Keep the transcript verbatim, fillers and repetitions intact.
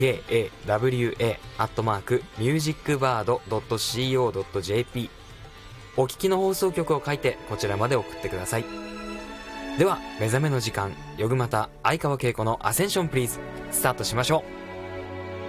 ケーエーダブリューエー アットマークミュージックバードドットシーオードットジェーピー、 お聞きの放送局を書いてこちらまで送ってください。では目覚めの時間、よぐまた相川恵子のアセンションプリーズスタートしましょう。